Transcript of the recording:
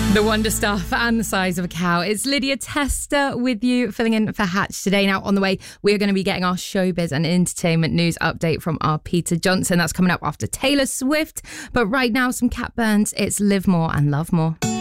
The wonder stuff and the size of a cow. It's Lydia Tester with you, filling in for Hatch today. Now, on the way, we're going to be getting our showbiz and entertainment news update from our Peter Johnson. That's coming up after Taylor Swift. But right now, some Cat Burns. It's Live More and Love More.